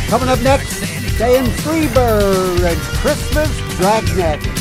Coming up next, staying Freebird and Christmas Dragnet.